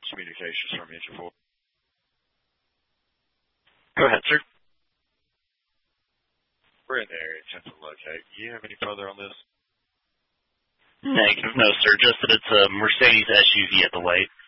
communications from Engine 4. Go ahead, sir. We're in the area, attempt to locate. Do you have any further on this? Negative, no, sir. Just that it's a Mercedes SUV at the light.